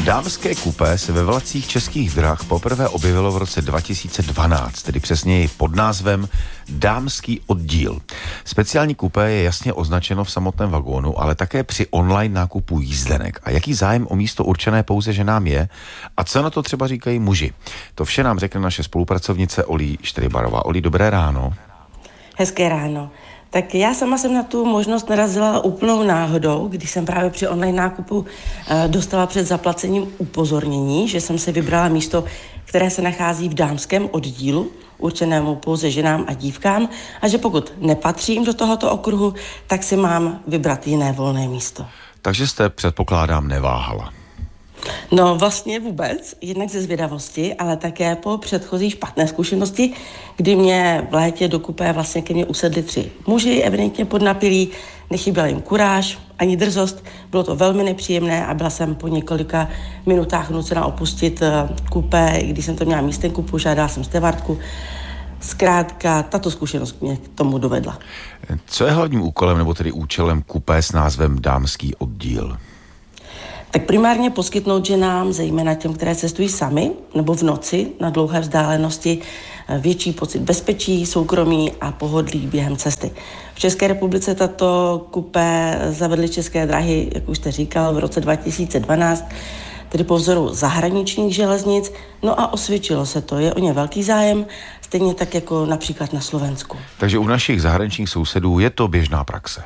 Dámské kupé se ve vlacích Českých drah poprvé objevilo v roce 2012, tedy přesněji pod názvem Dámský oddíl. Speciální kupé je jasně označeno v samotném vagónu, ale také při online nákupu jízdenek. A jaký zájem o místo určené pouze ženám je a co na to třeba říkají muži? To vše nám řekne naše spolupracovnice Olí Štrybarová. Olí, dobré ráno. Hezké ráno. Tak já sama jsem na tu možnost narazila úplnou náhodou, když jsem právě při online nákupu dostala před zaplacením upozornění, že jsem si vybrala místo, které se nachází v dámském oddílu, určenému pouze ženám a dívkám, a že pokud nepatřím do tohoto okruhu, tak si mám vybrat jiné volné místo. Takže jste, předpokládám, neváhala. No vlastně vůbec, jednak ze zvědavosti, ale také po předchozí špatné zkušenosti, kdy mě v létě do kupé vlastně ke mně usedli 3 muži, evidentně podnapilí, nechyběla jim kuráž ani drzost, bylo to velmi nepříjemné a byla jsem po několika minutách nucena opustit kupé, když jsem to měla místenku, požádala jsem stevardku. Zkrátka, tato zkušenost mě k tomu dovedla. Co je hlavním úkolem, nebo tedy účelem kupé s názvem Dámský oddíl? Tak primárně poskytnout ženám, zejména těm, které cestují sami nebo v noci na dlouhé vzdálenosti, větší pocit bezpečí, soukromí a pohodlí během cesty. V České republice tato kupé zavedly České dráhy, jak už jste říkal, v roce 2012, tedy po vzoru zahraničních železnic, no a osvědčilo se to, je o ně velký zájem, stejně tak jako například na Slovensku. Takže u našich zahraničních sousedů je to běžná praxe.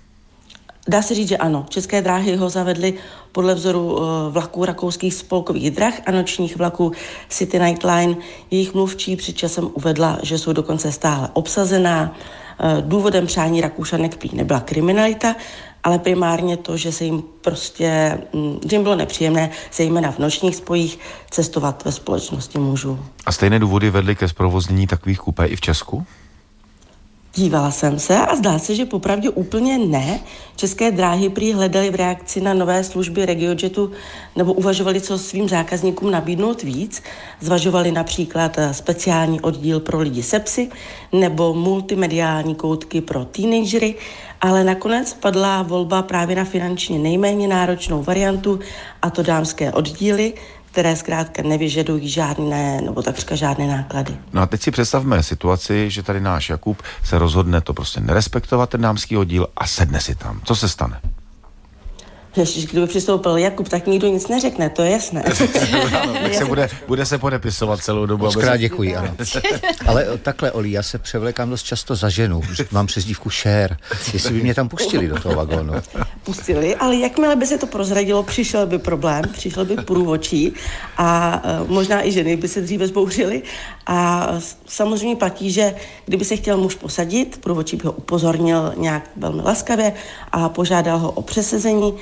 Dá se říct, že ano. České dráhy ho zavedly podle vzoru vlaků rakouských spolkových drah a nočních vlaků City Night Line. Jejich mluvčí před časem uvedla, že jsou dokonce stále obsazená. Důvodem přání Rakušanek prý nebyla kriminalita, ale primárně to, že se jim že jim bylo nepříjemné, zejména v nočních spojích, cestovat ve společnosti mužů. A stejné důvody vedly ke zprovoznění takových kupé i v Česku? Dívala jsem se a zdá se, že popravdě úplně ne. České dráhy prý hledaly v reakci na nové služby RegioJetu nebo uvažovali, co svým zákazníkům nabídnout víc. Zvažovali například speciální oddíl pro lidi se psy nebo multimediální koutky pro teenagery, ale nakonec padla volba právě na finančně nejméně náročnou variantu, a to dámské oddíly, které zkrátka nevyžadují žádné, nebo takřka žádné náklady. No a teď si představme situaci, že tady náš Jakub se rozhodne to prostě nerespektovat, ten dámský oddíl, a sedne si tam. Co se stane? Ježiš, kdyby přistoupil Jakub, tak nikdo nic neřekne, to je jasné. Tak se bude se podepisovat celou dobu. Mockrát děkuji, ano. Ale takhle, Oli, já se převlékám dost často za ženu. Mám přezdívku Cher. Jestli by mě tam pustili do toho vagónu. Pustili, ale jakmile by se to prozradilo, přišel by problém, přišel by průvodčí a možná i ženy by se dříve zbouřily. A samozřejmě platí, že kdyby se chtěl muž posadit, průvodčí by ho upozornil nějak velmi laskavě a požádal ho o přesazení,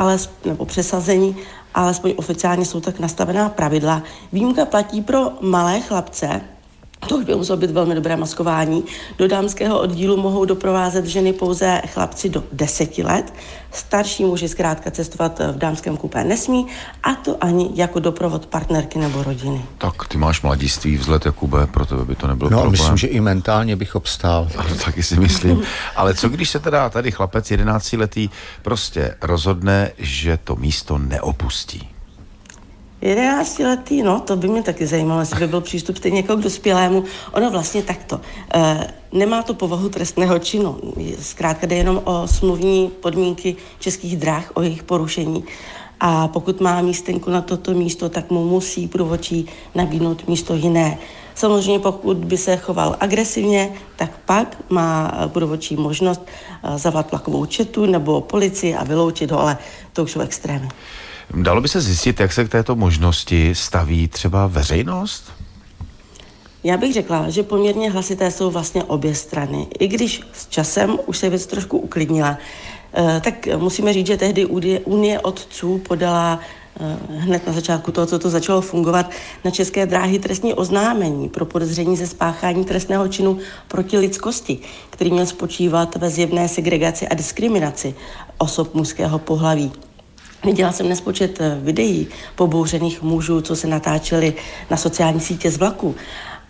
alespoň oficiálně jsou tak nastavená pravidla. Výjimka platí pro malé chlapce, to už by muselo být velmi dobré maskování. Do dámského oddílu mohou doprovázet ženy pouze chlapci do 10 let. Starší muži zkrátka cestovat v dámském kupé nesmí, a to ani jako doprovod partnerky nebo rodiny. Tak ty máš mladiství, vzhled, Jakube, pro tebe by to nebylo problém. No, myslím, že i mentálně bych obstál. Ano, taky si myslím. Ale co když se teda tady chlapec 11letý prostě rozhodne, že to místo neopustí? 11letý, no, to by mě taky zajímalo, jestli by byl přístup stejně jako k dospělému. Ono vlastně takto. Nemá to povahu trestného činu. Zkrátka jde jenom o smluvní podmínky Českých drah, o jejich porušení. A pokud má místenku na toto místo, tak mu musí průvodčí nabídnout místo jiné. Samozřejmě pokud by se choval agresivně, tak pak má průvodčí možnost zavolat vlakovou četu nebo policii a vyloučit ho, ale to už jsou extrémy. Dalo by se zjistit, jak se k této možnosti staví třeba veřejnost? Já bych řekla, že poměrně hlasité jsou vlastně obě strany. I když s časem už se věc trošku uklidnila, tak musíme říct, že tehdy Unie otců podala hned na začátku toho, co to začalo fungovat, na České dráhy trestní oznámení pro podezření ze spáchání trestného činu proti lidskosti, který měl spočívat ve zjevné segregaci a diskriminaci osob mužského pohlaví. Viděla jsem nespočet videí pobouřených mužů, co se natáčeli na sociální sítě z vlaku.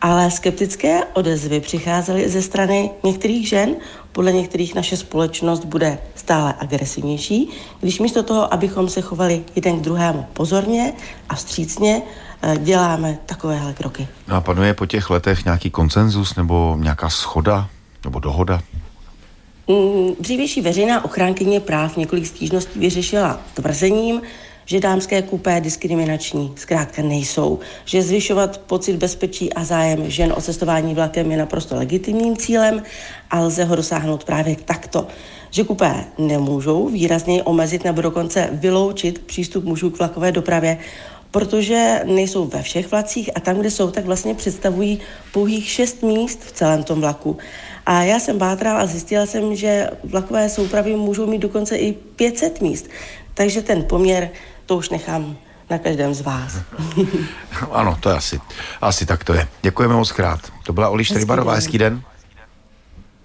Ale skeptické odezvy přicházely ze strany některých žen. Podle některých naše společnost bude stále agresivnější, když místo toho, abychom se chovali jeden k druhému pozorně a vstřícně, děláme takovéhle kroky. No a panuje po těch letech nějaký konsenzus nebo nějaká shoda nebo dohoda? Dřívější veřejná ochránkyně práv několik stížností vyřešila tvrzením, že dámské kupé diskriminační zkrátka nejsou, že zvyšovat pocit bezpečí a zájem žen o cestování vlakem je naprosto legitimním cílem a lze ho dosáhnout právě takto, že kupé nemůžou výrazněji omezit nebo dokonce vyloučit přístup mužů k vlakové dopravě, protože nejsou ve všech vlacích a tam, kde jsou, tak vlastně představují pouhých 6 míst v celém tom vlaku. A já jsem bátrala a zjistila jsem, že vlakové soupravy můžou mít dokonce i 500 míst. Takže ten poměr, to už nechám na každém z vás. Ano, to je asi tak to je. Děkujeme moc krát. To byla Oli Štejbarová, hezký den.